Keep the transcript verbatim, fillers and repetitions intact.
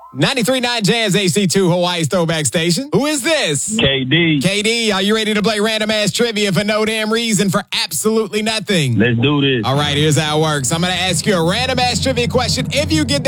ninety-three point nine Jazz H C two, Hawaii's throwback station. Who is this? K D. K D, are you ready to play random ass trivia for no damn reason for absolutely nothing? Let's do this. All right, here's how it works. I'm going to ask you a random ass trivia question. If you get